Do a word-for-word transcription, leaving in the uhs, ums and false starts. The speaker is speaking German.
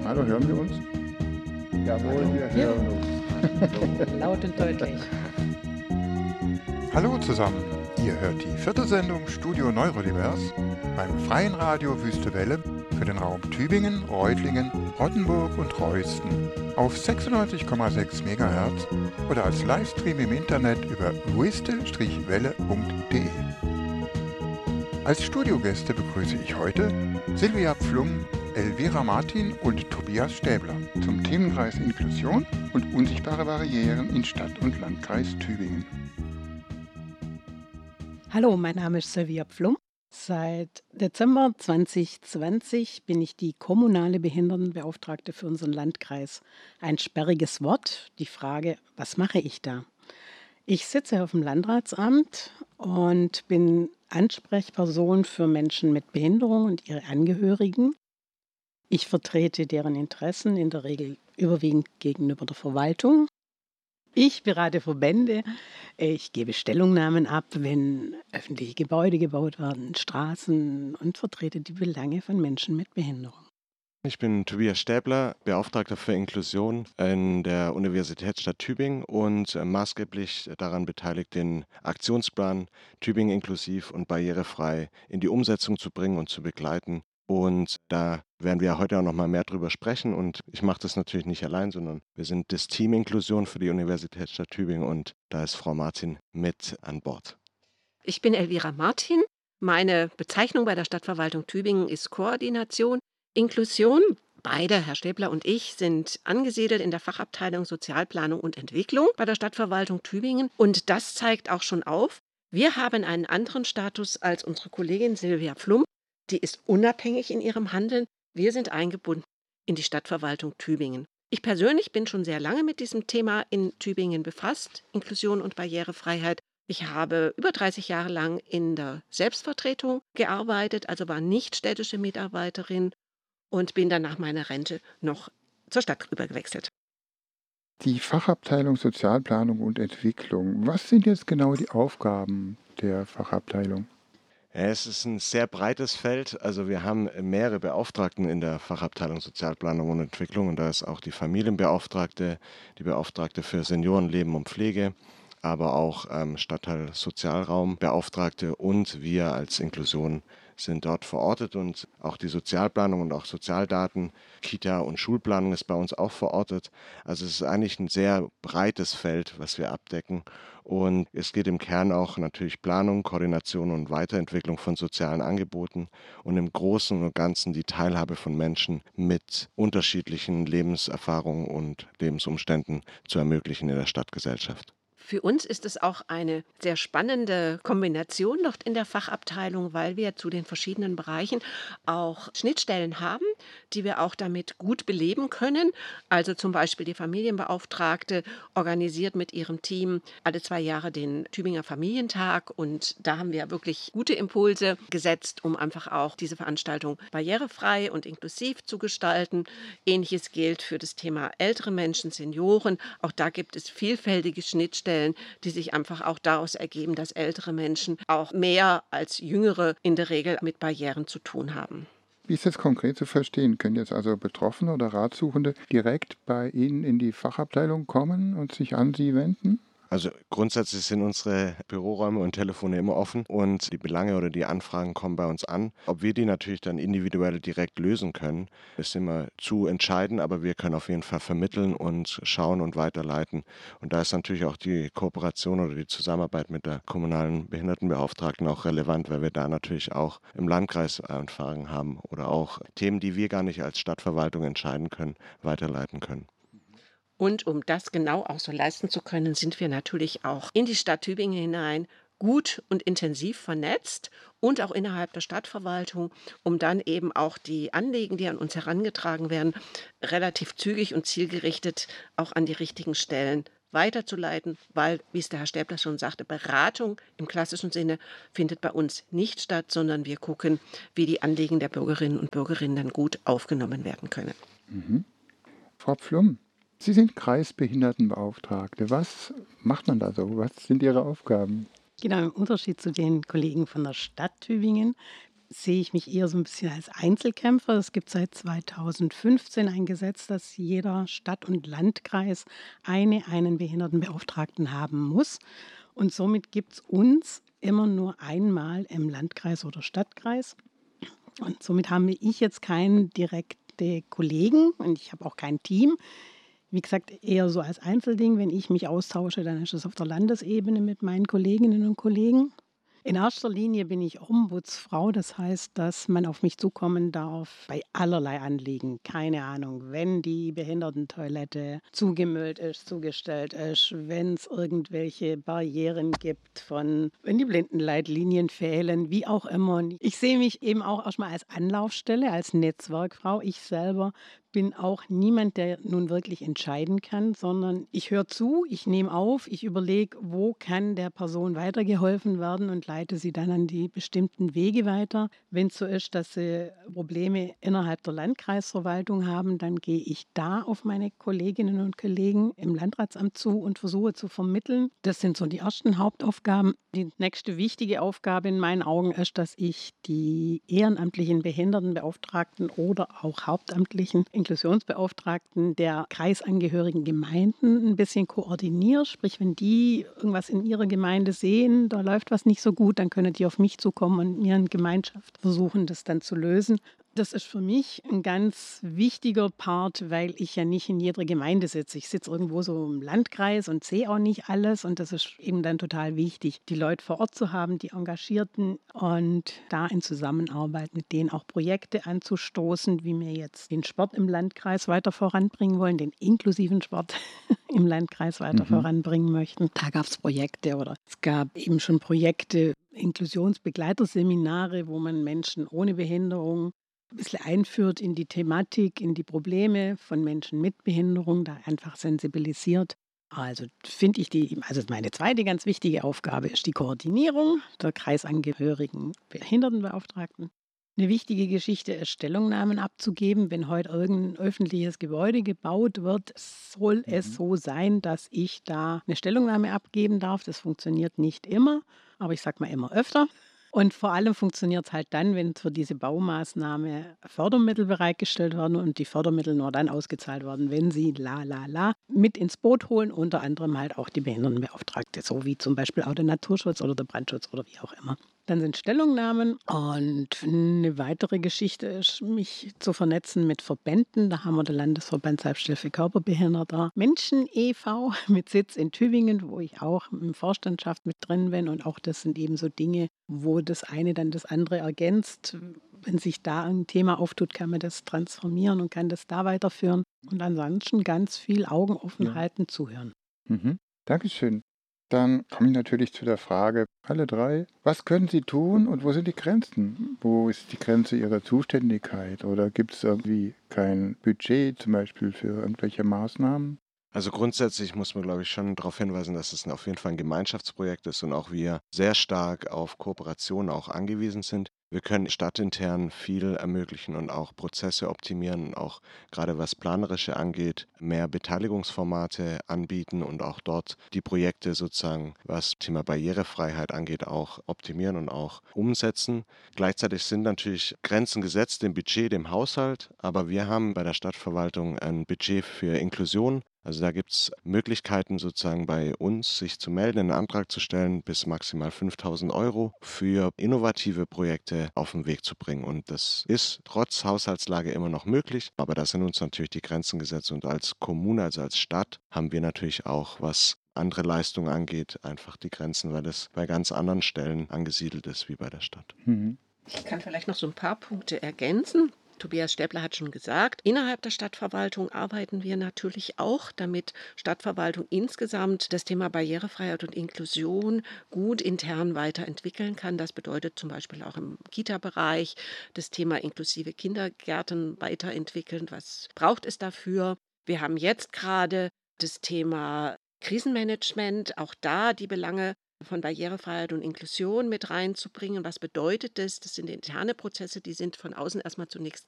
Hallo, hören wir uns? Jawohl, wir hören uns. Laut und deutlich. Hallo zusammen, ihr hört die vierte Sendung Studio Neurodivers beim Freien Radio Wüste Welle für den Raum Tübingen, Reutlingen, Rottenburg und Reusten auf sechsundneunzig Komma sechs Megahertz oder als Livestream im Internet über wüste Welle punkt de. Als Studiogäste begrüße ich heute Silvia Pflum, Elvira Martin und Tobias Stäbler zum Themenkreis Inklusion und unsichtbare Barrieren in Stadt und Landkreis Tübingen. Hallo, mein Name ist Silvia Pflum. Seit Dezember zwanzig zwanzig bin ich die kommunale Behindertenbeauftragte für unseren Landkreis. Ein sperriges Wort, die Frage, was mache ich da? Ich sitze auf dem Landratsamt und bin Ansprechperson für Menschen mit Behinderung und ihre Angehörigen. Ich vertrete deren Interessen in der Regel überwiegend gegenüber der Verwaltung. Ich berate Verbände, ich gebe Stellungnahmen ab, wenn öffentliche Gebäude gebaut werden, Straßen und vertrete die Belange von Menschen mit Behinderung. Ich bin Tobias Stäbler, Beauftragter für Inklusion in der Universitätsstadt Tübingen und maßgeblich daran beteiligt, den Aktionsplan Tübingen inklusiv und barrierefrei in die Umsetzung zu bringen und zu begleiten. Und da werden wir heute auch noch mal mehr drüber sprechen. Und ich mache das natürlich nicht allein, sondern wir sind das Team Inklusion für die Universitätsstadt Tübingen und da ist Frau Martin mit an Bord. Ich bin Elvira Martin. Meine Bezeichnung bei der Stadtverwaltung Tübingen ist Koordination, Inklusion. Beide, Herr Stäbler und ich, sind angesiedelt in der Fachabteilung Sozialplanung und Entwicklung bei der Stadtverwaltung Tübingen. Und das zeigt auch schon auf, wir haben einen anderen Status als unsere Kollegin Silvia Pflum. Die ist unabhängig in ihrem Handeln. Wir sind eingebunden in die Stadtverwaltung Tübingen. Ich persönlich bin schon sehr lange mit diesem Thema in Tübingen befasst, Inklusion und Barrierefreiheit. Ich habe über dreißig Jahre lang in der Selbstvertretung gearbeitet, also war nicht städtische Mitarbeiterin und bin dann nach meiner Rente noch zur Stadt rübergewechselt. Die Fachabteilung Sozialplanung und Entwicklung, was sind jetzt genau die Aufgaben der Fachabteilung? Es ist ein sehr breites Feld. Also wir haben mehrere Beauftragten in der Fachabteilung Sozialplanung und Entwicklung und da ist auch die Familienbeauftragte, die Beauftragte für Seniorenleben und Pflege, aber auch ähm, Stadtteil Sozialraumbeauftragte und wir als Inklusion sind dort verortet und auch die Sozialplanung und auch Sozialdaten, Kita- und Schulplanung ist bei uns auch verortet. Also es ist eigentlich ein sehr breites Feld, was wir abdecken. Und es geht im Kern auch natürlich Planung, Koordination und Weiterentwicklung von sozialen Angeboten und im Großen und Ganzen die Teilhabe von Menschen mit unterschiedlichen Lebenserfahrungen und Lebensumständen zu ermöglichen in der Stadtgesellschaft. Für uns ist es auch eine sehr spannende Kombination dort in der Fachabteilung, weil wir zu den verschiedenen Bereichen auch Schnittstellen haben, die wir auch damit gut beleben können. Also zum Beispiel die Familienbeauftragte organisiert mit ihrem Team alle zwei Jahre den Tübinger Familientag und da haben wir wirklich gute Impulse gesetzt, um einfach auch diese Veranstaltung barrierefrei und inklusiv zu gestalten. Ähnliches gilt für das Thema ältere Menschen, Senioren. Auch da gibt es vielfältige Schnittstellen, die sich einfach auch daraus ergeben, dass ältere Menschen auch mehr als Jüngere in der Regel mit Barrieren zu tun haben. Wie ist das konkret zu verstehen? Können jetzt also Betroffene oder Ratsuchende direkt bei Ihnen in die Fachabteilung kommen und sich an Sie wenden? Also grundsätzlich sind unsere Büroräume und Telefone immer offen und die Belange oder die Anfragen kommen bei uns an. Ob wir die natürlich dann individuell direkt lösen können, ist immer zu entscheiden, aber wir können auf jeden Fall vermitteln und schauen und weiterleiten. Und da ist natürlich auch die Kooperation oder die Zusammenarbeit mit der kommunalen Behindertenbeauftragten auch relevant, weil wir da natürlich auch im Landkreis Anfragen haben oder auch Themen, die wir gar nicht als Stadtverwaltung entscheiden können, weiterleiten können. Und um das genau auch so leisten zu können, sind wir natürlich auch in die Stadt Tübingen hinein gut und intensiv vernetzt und auch innerhalb der Stadtverwaltung, um dann eben auch die Anliegen, die an uns herangetragen werden, relativ zügig und zielgerichtet auch an die richtigen Stellen weiterzuleiten, weil, wie es der Herr Stäbler schon sagte, Beratung im klassischen Sinne findet bei uns nicht statt, sondern wir gucken, wie die Anliegen der Bürgerinnen und Bürger dann gut aufgenommen werden können. Mhm. Frau Pflum, Sie sind Kreisbehindertenbeauftragte. Was macht man da so? Was sind Ihre Aufgaben? Genau, im Unterschied zu den Kollegen von der Stadt Tübingen sehe ich mich eher so ein bisschen als Einzelkämpfer. Es gibt seit zweitausendfünfzehn ein Gesetz, dass jeder Stadt und Landkreis eine einen Behindertenbeauftragten haben muss. Und somit gibt es uns immer nur einmal im Landkreis oder Stadtkreis. Und somit habe ich jetzt keinen direkten Kollegen und ich habe auch kein Team. Wie gesagt, eher so als Einzelding. Wenn ich mich austausche, dann ist es auf der Landesebene mit meinen Kolleginnen und Kollegen. In erster Linie bin ich Ombudsfrau, das heißt, dass man auf mich zukommen darf bei allerlei Anliegen. Keine Ahnung, wenn die Behindertentoilette zugemüllt ist, zugestellt ist, wenn es irgendwelche Barrieren gibt, von wenn die Blindenleitlinien fehlen, wie auch immer. Ich sehe mich eben auch erstmal als Anlaufstelle, als Netzwerkfrau. Ich selber bin auch niemand, der nun wirklich entscheiden kann, sondern ich höre zu, ich nehme auf, ich überlege, wo kann der Person weitergeholfen werden und leite sie dann an die bestimmten Wege weiter. Wenn es so ist, dass sie Probleme innerhalb der Landkreisverwaltung haben, dann gehe ich da auf meine Kolleginnen und Kollegen im Landratsamt zu und versuche zu vermitteln. Das sind so die ersten Hauptaufgaben. Die nächste wichtige Aufgabe in meinen Augen ist, dass ich die ehrenamtlichen Behindertenbeauftragten oder auch hauptamtlichen Inklusionsbeauftragten der kreisangehörigen Gemeinden ein bisschen koordiniere. Sprich, wenn die irgendwas in ihrer Gemeinde sehen, da läuft was nicht so gut, dann können die auf mich zukommen und mir in Gemeinschaft versuchen, das dann zu lösen. Das ist für mich ein ganz wichtiger Part, weil ich ja nicht in jeder Gemeinde sitze. Ich sitze irgendwo so im Landkreis und sehe auch nicht alles. Und das ist eben dann total wichtig, die Leute vor Ort zu haben, die Engagierten und da in Zusammenarbeit mit denen auch Projekte anzustoßen, wie wir jetzt den Sport im Landkreis weiter voranbringen wollen, den inklusiven Sport im Landkreis weiter Mhm. voranbringen möchten. Da gab es Projekte oder es gab eben schon Projekte, Inklusionsbegleiterseminare, wo man Menschen ohne Behinderung ein bisschen einführt in die Thematik, in die Probleme von Menschen mit Behinderung, da einfach sensibilisiert. Also finde ich die, also meine zweite ganz wichtige Aufgabe ist die Koordinierung der kreisangehörigen Behindertenbeauftragten. Eine wichtige Geschichte ist, Stellungnahmen abzugeben. Wenn heute irgendein öffentliches Gebäude gebaut wird, soll es Mhm. so sein, dass ich da eine Stellungnahme abgeben darf. Das funktioniert nicht immer, aber ich sage mal immer öfter. Und vor allem funktioniert es halt dann, wenn für diese Baumaßnahme Fördermittel bereitgestellt werden und die Fördermittel nur dann ausgezahlt werden, wenn sie la la la mit ins Boot holen, unter anderem halt auch die Behindertenbeauftragte, so wie zum Beispiel auch der Naturschutz oder der Brandschutz oder wie auch immer. Dann sind Stellungnahmen und eine weitere Geschichte ist, mich zu vernetzen mit Verbänden. Da haben wir den Landesverband Selbsthilfe Körperbehinderter Menschen e V mit Sitz in Tübingen, wo ich auch im Vorstandschaft mit drin bin. Und auch das sind eben so Dinge, wo das eine dann das andere ergänzt. Wenn sich da ein Thema auftut, kann man das transformieren und kann das da weiterführen. Und ansonsten ganz viel Augen offen Ja. halten, zuhören. Mhm. Dankeschön. Dann komme ich natürlich zu der Frage, alle drei, was können Sie tun und wo sind die Grenzen? Wo ist die Grenze Ihrer Zuständigkeit? Oder gibt es irgendwie kein Budget zum Beispiel für irgendwelche Maßnahmen? Also grundsätzlich muss man, glaube ich, schon darauf hinweisen, dass es auf jeden Fall ein Gemeinschaftsprojekt ist und auch wir sehr stark auf Kooperation auch angewiesen sind. Wir können stadtintern viel ermöglichen und auch Prozesse optimieren, auch gerade was Planerische angeht, mehr Beteiligungsformate anbieten und auch dort die Projekte sozusagen, was Thema Barrierefreiheit angeht, auch optimieren und auch umsetzen. Gleichzeitig sind natürlich Grenzen gesetzt dem Budget, dem Haushalt, aber wir haben bei der Stadtverwaltung ein Budget für Inklusion. Also da gibt es Möglichkeiten sozusagen bei uns, sich zu melden, einen Antrag zu stellen, bis maximal fünftausend Euro für innovative Projekte auf den Weg zu bringen. Und das ist trotz Haushaltslage immer noch möglich, aber da sind uns natürlich die Grenzen gesetzt. Und als Kommune, also als Stadt, haben wir natürlich auch, was andere Leistungen angeht, einfach die Grenzen, weil das bei ganz anderen Stellen angesiedelt ist wie bei der Stadt. Mhm. Ich kann vielleicht noch so ein paar Punkte ergänzen. Tobias Stäbler hat schon gesagt, innerhalb der Stadtverwaltung arbeiten wir natürlich auch, damit Stadtverwaltung insgesamt das Thema Barrierefreiheit und Inklusion gut intern weiterentwickeln kann. Das bedeutet zum Beispiel auch im Kita-Bereich das Thema inklusive Kindergärten weiterentwickeln. Was braucht es dafür? Wir haben jetzt gerade das Thema Krisenmanagement, auch da die Belange von Barrierefreiheit und Inklusion mit reinzubringen. Was bedeutet das? Das sind interne Prozesse, die sind von außen erstmal zunächst